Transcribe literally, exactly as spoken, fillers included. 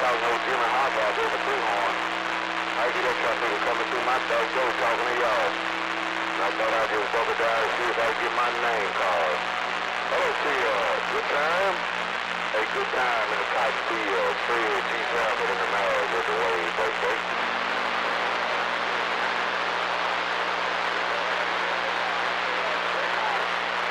talking to Jimmy Hopper out there in the Bighorn. I see that truck nigga coming through my back door talking to y'all. And I thought I'd just bump it down and see if I could get my name called. Hello, T. Uh, good time? Hey, good time in the Cotton Field. Fred G. Talbot in the